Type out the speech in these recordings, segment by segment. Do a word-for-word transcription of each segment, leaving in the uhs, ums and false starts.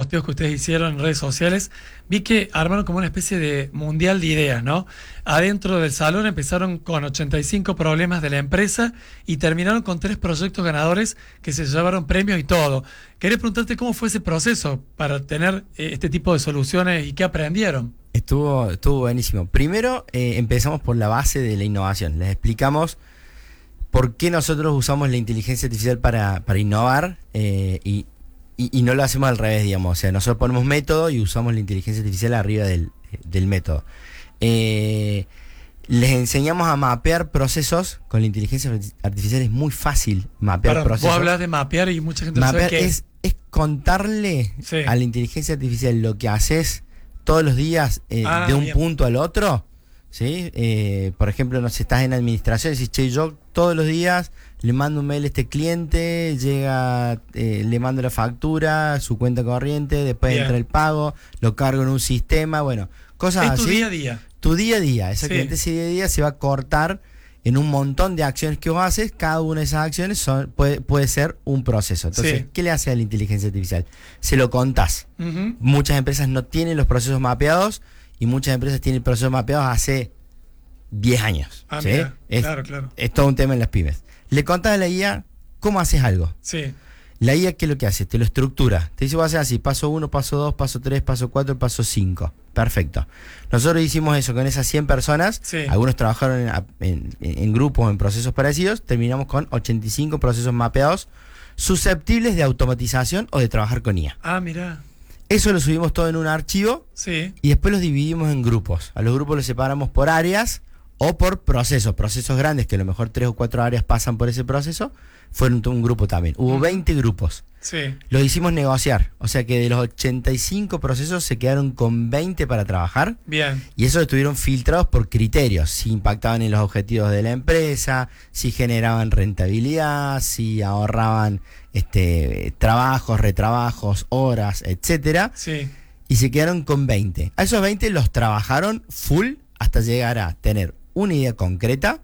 posteos que ustedes hicieron en redes sociales, vi que armaron como una especie de mundial de ideas, ¿no? Adentro del salón empezaron con ochenta y cinco problemas de la empresa y terminaron con tres proyectos ganadores que se llevaron premios y todo. Quería preguntarte cómo fue ese proceso para tener eh, este tipo de soluciones y qué aprendieron. Estuvo, estuvo buenísimo. Primero eh, empezamos por la base de la innovación. Les explicamos por qué nosotros usamos la inteligencia artificial para, para innovar eh, y Y, y no lo hacemos al revés, digamos. O sea, nosotros ponemos método y usamos la inteligencia artificial arriba del, del método. Eh, les enseñamos a mapear procesos con la inteligencia artificial. Es muy fácil mapear Para, procesos. Vos hablas de mapear y mucha gente no mapear sabe qué es, es contarle sí. a la inteligencia artificial lo que haces todos los días eh, ah, de un bien. punto al otro. ¿Sí? Eh, por ejemplo, no sé, estás en administración y decís, che, yo todos los días le mando un mail a este cliente, llega, eh, le mando la factura, su cuenta corriente, después Bien. entra el pago, lo cargo en un sistema, bueno, cosas es así. tu día a día. Tu día a día, exactamente. Sí. Ese día a día se va a cortar en un montón de acciones que vos haces. Cada una de esas acciones son, puede, puede ser un proceso. Entonces, Sí. ¿qué le hace a la inteligencia artificial? Se lo contás. Uh-huh. Muchas empresas no tienen los procesos mapeados y muchas empresas tienen procesos mapeados hace diez años. Ah, ¿sí? mira, es, claro, claro. es todo un tema en las pymes. Le contás a la I A cómo haces algo. Sí. La I A, ¿qué es lo que hace? Te lo estructura. Te dice, voy a hacer así, paso uno, paso dos, paso tres, paso cuatro, paso cinco. Perfecto. Nosotros hicimos eso con esas cien personas. Sí. Algunos trabajaron en, en, en grupos, en procesos parecidos. Terminamos con ochenta y cinco procesos mapeados susceptibles de automatización o de trabajar con I A. Ah, mira. Eso lo subimos todo en un archivo. Sí. Y después los dividimos en grupos. A los grupos los separamos por áreas o por procesos. Procesos grandes, que a lo mejor tres o cuatro áreas pasan por ese proceso. Fueron un grupo también. Hubo Uh-huh. veinte grupos. Sí. Los hicimos negociar. O sea que de los ochenta y cinco procesos se quedaron con veinte para trabajar. Bien. Y esos estuvieron filtrados por criterios. Si impactaban en los objetivos de la empresa, si generaban rentabilidad, si ahorraban este, trabajos, retrabajos, horas, etcétera. Sí. Y se quedaron con veinte. A esos veinte los trabajaron full hasta llegar a tener una idea concreta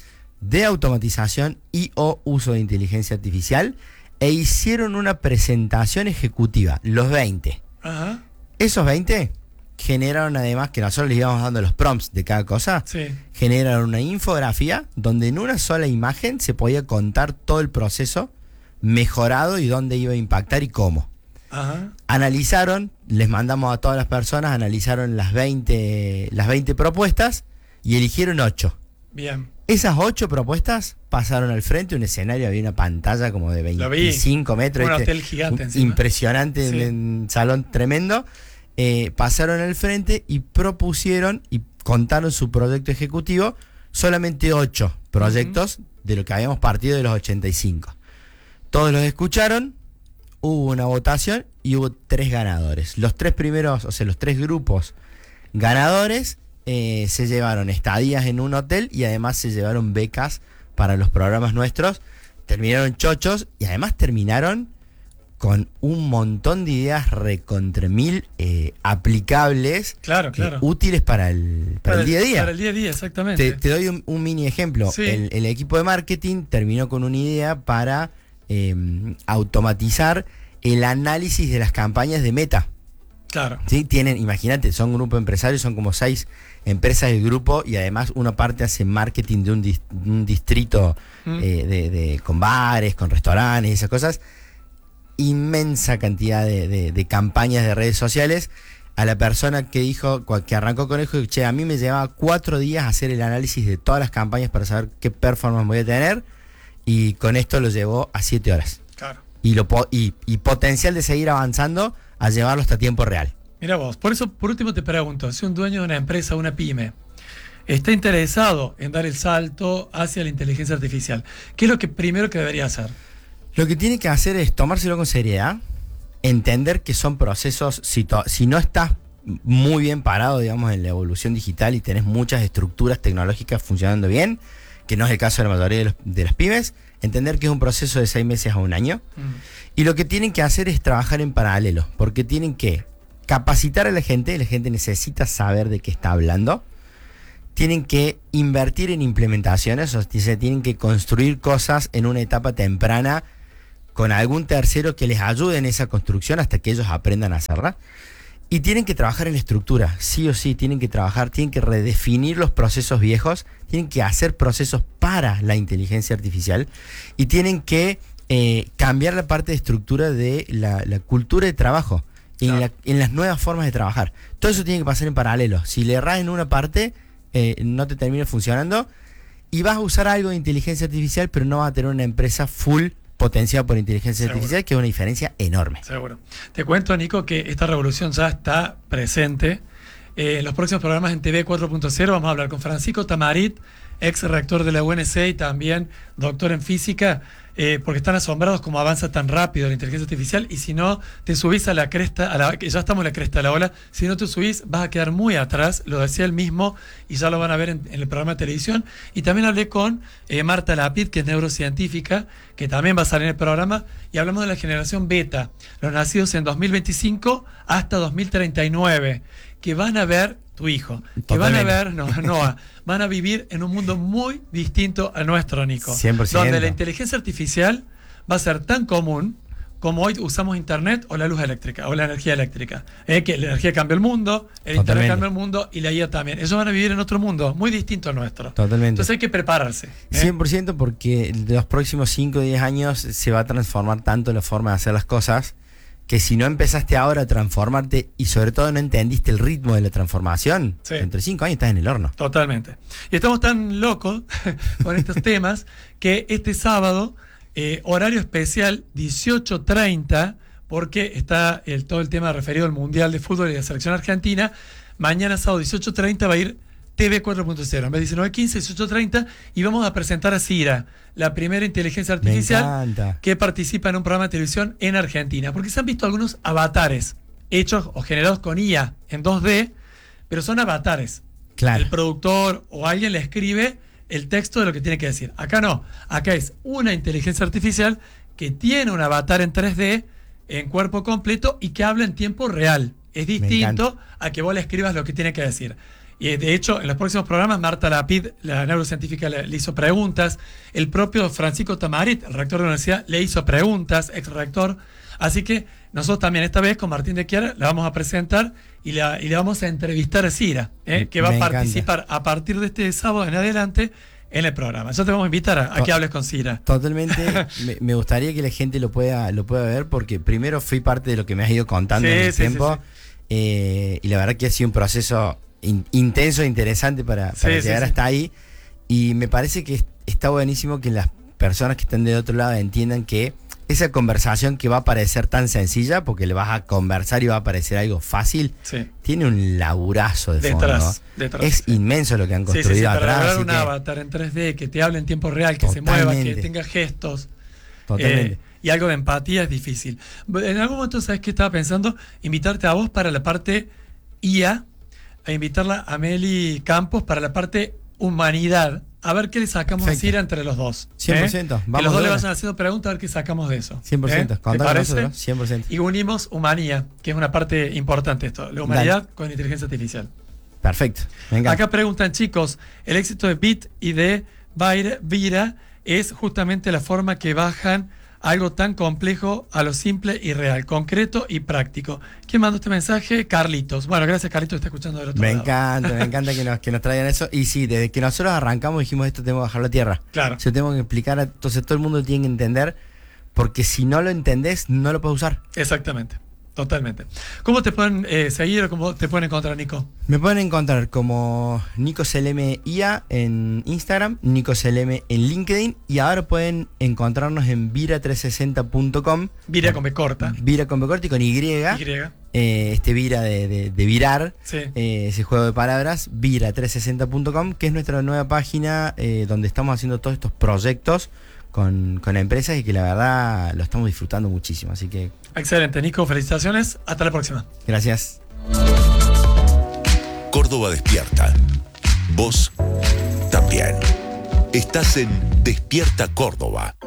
de automatización y o uso de inteligencia artificial e hicieron una presentación ejecutiva, los veinte. Ajá. Esos veinte generaron, además, que nosotros les íbamos dando los prompts de cada cosa, Sí. generaron una infografía donde en una sola imagen se podía contar todo el proceso mejorado y dónde iba a impactar y cómo. Ajá. Analizaron, les mandamos a todas las personas, analizaron las veinte, las veinte propuestas y eligieron ocho. Bien. Esas ocho propuestas pasaron al frente, un escenario, había una pantalla como de veinticinco metros. Un ¿viste? hotel gigante Un- encima. Impresionante, Sí. en un salón tremendo. Eh, pasaron al frente y propusieron y contaron su proyecto ejecutivo, solamente ocho proyectos de lo que habíamos partido de los ochenta y cinco. Todos los escucharon, hubo una votación y hubo tres ganadores. Los tres primeros, o sea, los tres grupos ganadores eh, se llevaron estadías en un hotel y además se llevaron becas para los programas nuestros. Terminaron chochos y además terminaron con un montón de ideas recontra mil eh, aplicables, Claro, claro. eh, útiles para el, para el día a día. Para el día a día, exactamente. Te, te doy un, un mini ejemplo. Sí. El, el equipo de marketing terminó con una idea para eh, automatizar el análisis de las campañas de Meta. Claro. ¿Sí? Tienen, imagínate, son un grupo de empresarios, son como seis empresas del grupo y además una parte hace marketing de un, dis, un distrito Mm. eh, de, de, con bares, con restaurantes y esas cosas. Inmensa cantidad de, de, de campañas de redes sociales. A la persona que dijo, que arrancó con eso, che, a mí me llevaba cuatro días hacer el análisis de todas las campañas para saber qué performance voy a tener y con esto lo llevó a siete horas. Claro. Y, lo, y, y potencial de seguir avanzando a llevarlo hasta tiempo real. Mira vos, por eso, por último te pregunto, si un dueño de una empresa, una pyme, está interesado en dar el salto hacia la inteligencia artificial, ¿qué es lo que primero que debería hacer? Lo que tiene que hacer es tomárselo con seriedad, entender que son procesos, si, to, si no estás muy bien parado, digamos, en la evolución digital y tenés muchas estructuras tecnológicas funcionando bien, que no es el caso de la mayoría de, los, de las pymes, entender que es un proceso de seis meses a un año. Mm. Y lo que tienen que hacer es trabajar en paralelo, porque tienen que capacitar a la gente, la gente necesita saber de qué está hablando, tienen que invertir en implementaciones, o sea, tienen que construir cosas en una etapa temprana con algún tercero que les ayude en esa construcción hasta que ellos aprendan a hacerla. Y tienen que trabajar en la estructura, sí o sí, tienen que trabajar, tienen que redefinir los procesos viejos, tienen que hacer procesos para la inteligencia artificial y tienen que eh, cambiar la parte de estructura de la, la cultura de trabajo, en, claro. la, en las nuevas formas de trabajar. Todo eso tiene que pasar en paralelo. Si le erras en una parte, eh, no te termina funcionando y vas a usar algo de inteligencia artificial, pero no vas a tener una empresa full potenciada por inteligencia Seguro. artificial, que es una diferencia enorme. Seguro. Te cuento, Nico, que esta revolución ya está presente. Eh, en los próximos programas en T V cuatro punto cero vamos a hablar con Francisco Tamarit, ex rector de la U N C y también doctor en física, eh, porque están asombrados cómo avanza tan rápido la inteligencia artificial, y si no te subís a la cresta, a la, que ya estamos en la cresta de la ola, si no te subís vas a quedar muy atrás, lo decía él mismo, y ya lo van a ver en, en el programa de televisión. Y también hablé con eh, Marta Lapid, que es neurocientífica, que también va a salir en el programa, y hablamos de la generación beta, los nacidos en dos mil veinticinco hasta dos mil treinta y nueve, que van a ver tu hijo, que Totalmente. van a ver, no, no, van a vivir en un mundo muy distinto a nuestro, Nico. cien por ciento. Donde la inteligencia artificial va a ser tan común como hoy usamos internet o la luz eléctrica o la energía eléctrica. Eh, que la energía cambia el mundo, el Totalmente. internet cambia el mundo y la I A también. Ellos van a vivir en otro mundo muy distinto al nuestro. Totalmente. Entonces hay que prepararse. ¿eh? cien por ciento, porque de los próximos cinco o diez años se va a transformar tanto la forma de hacer las cosas, que si no empezaste ahora a transformarte y sobre todo no entendiste el ritmo de la transformación, sí. dentro de cinco años estás en el horno. Totalmente. Y estamos tan locos con estos temas que este sábado, eh, horario especial, dieciocho treinta, porque está el, todo el tema referido al Mundial de Fútbol y la selección argentina. Mañana sábado dieciocho treinta va a ir T V cuatro punto cero, en vez de diecinueve quince, dieciocho treinta, y vamos a presentar a Cira, la primera inteligencia artificial que participa en un programa de televisión en Argentina. Porque se han visto algunos avatares hechos o generados con I A en dos D, pero son avatares. Claro. El productor o alguien le escribe el texto de lo que tiene que decir. Acá no, acá es una inteligencia artificial que tiene un avatar en tres D, en cuerpo completo, y que habla en tiempo real. Es distinto a que vos le escribas lo que tiene que decir. Y de hecho, en los próximos programas, Marta Lapid, la neurocientífica, le, le hizo preguntas. El propio Francisco Tamarit, el rector de la universidad, le hizo preguntas, ex rector. Así que nosotros también, esta vez, con Martín de Chiara, la vamos a presentar y, la, y le vamos a entrevistar a Cira, ¿eh? que va Me a participar encanta. a partir de este sábado en adelante en el programa. Ya te vamos a invitar a, a que hables con Cira. Totalmente. me, me gustaría que la gente lo pueda, lo pueda ver, porque primero fui parte de lo que me has ido contando sí, en el sí, tiempo. Sí, sí. Eh, y la verdad que ha sido un proceso In, intenso e interesante para, para sí, llegar sí, hasta sí. ahí, y me parece que está buenísimo que las personas que están del otro lado entiendan que esa conversación que va a parecer tan sencilla, porque le vas a conversar y va a parecer algo fácil, sí. tiene un laburazo de detrás, fondo. Detrás, es sí. inmenso lo que han construido sí, sí, sí, atrás. Para lograr un avatar en tres D que te hable en tiempo real, que Totalmente. se mueva, que tenga gestos. Totalmente. Eh, y algo de empatía es difícil. En algún momento, ¿sabes qué estaba pensando? Invitarte a vos para la parte I A, a invitarla a Meli Campos para la parte humanidad, a ver qué le sacamos Perfecto. a Cira entre los dos. cien por ciento. ¿eh? Vamos que los dos le ver. vayan haciendo preguntas a ver qué sacamos de eso. cien por ciento. ¿eh? ¿Te parece? Nosotros, cien por ciento. Y unimos humanía, que es una parte importante de esto. La humanidad Dale. con inteligencia artificial. Perfecto. Venga. Acá preguntan, chicos, el éxito de Bit y de Vira es justamente la forma que bajan algo tan complejo a lo simple y real, concreto y práctico. ¿Quién mandó este mensaje? Carlitos. Bueno, gracias, Carlitos, está escuchando del otro me lado. Me encanta, me encanta que nos, que nos traigan eso. Y sí, desde que nosotros arrancamos dijimos esto tenemos que bajarlo a tierra. Claro. Se lo tenemos que explicar, a, entonces todo el mundo tiene que entender, porque si no lo entendés, no lo puedes usar. Exactamente. Totalmente. ¿Cómo te pueden eh, seguir o cómo te pueden encontrar, Nico? Me pueden encontrar como Nico Seleme I A en Instagram, Nico Seleme en LinkedIn, y ahora pueden encontrarnos en vira trescientos sesenta punto com. Vira con B corta. Vira con B corta y con Y. Y. Eh, este Vira de, de, de virar, sí. eh, ese juego de palabras, vira trescientos sesenta punto com, que es nuestra nueva página eh, donde estamos haciendo todos estos proyectos con, con empresas y que la verdad lo estamos disfrutando muchísimo. Así que excelente, Nico, felicitaciones, hasta la próxima. Gracias. Córdoba despierta. Vos también. Estás en Despierta Córdoba.